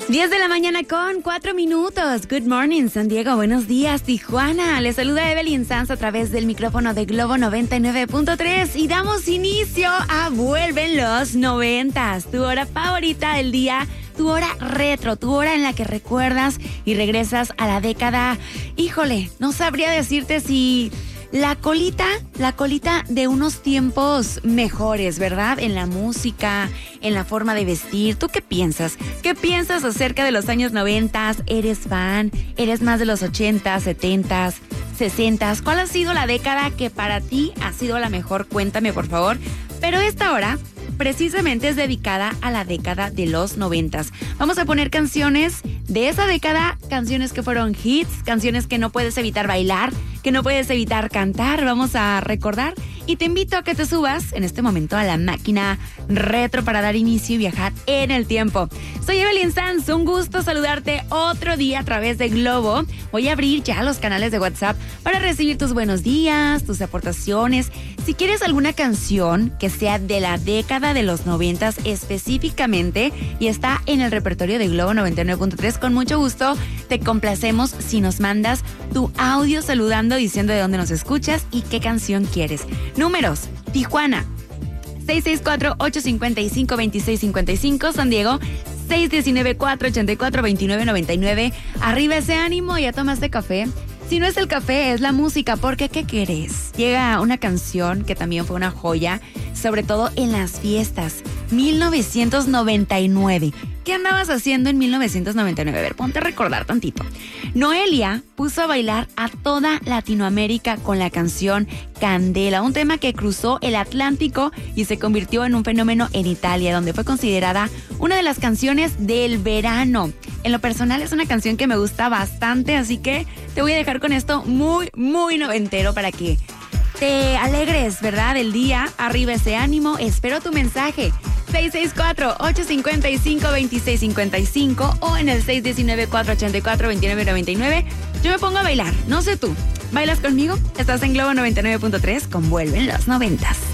10 de la mañana con 4 minutos. Good morning, San Diego. Buenos días, Tijuana. Les saluda Evelyn Sanz a través del micrófono de Globo 99.3 y damos inicio a Vuelven los 90s, tu hora favorita del día, tu hora retro, tu hora en la que recuerdas y regresas a la década. Híjole, no sabría decirte si la colita de unos tiempos mejores, ¿verdad? En la música, en la forma de vestir. ¿Tú qué piensas? ¿Qué piensas acerca de los años 90? ¿Eres fan? ¿Eres más de los 80, 70, 60? ¿Cuál ha sido la década que para ti ha sido la mejor? Cuéntame, por favor. Pero esta hora precisamente es dedicada a la década de los 90s. Vamos a poner canciones de esa década, canciones que fueron hits, canciones que no puedes evitar bailar, que no puedes evitar cantar. Vamos a recordar y te invito a que te subas en este momento a la máquina retro para dar inicio y viajar en el tiempo. Soy Evelyn Sanz, un gusto saludarte otro día a través de Globo. Voy a abrir ya los canales de WhatsApp para recibir tus buenos días, tus aportaciones. Si quieres alguna canción que sea de la década de los 90s específicamente y está en el repertorio de Globo 99.3, con mucho gusto te complacemos si nos mandas tu audio saludando, diciendo de dónde nos escuchas y qué canción quieres. Números: Tijuana 664-855-2655, San Diego 619-484-2999. Arriba ese ánimo, ¿ya tomaste café? Si no es el café, es la música, porque ¿qué querés? Llega una canción que también fue una joya, sobre todo en las fiestas. 1999. ¿Qué andabas haciendo en 1999? A ver, ponte a recordar tantito. Noelia puso a bailar a toda Latinoamérica con la canción Candela, un tema que cruzó el Atlántico y se convirtió en un fenómeno en Italia, donde fue considerada una de las canciones del verano. En lo personal es una canción que me gusta bastante, así que te voy a dejar con esto muy, muy noventero para que te alegres, ¿verdad? El día, arriba ese ánimo. Espero tu mensaje. 664-855-2655 o en el 619-484-2999. Yo me pongo a bailar, no sé tú. ¿Bailas conmigo? Estás en Globo 99.3 con Vuelven los 90s.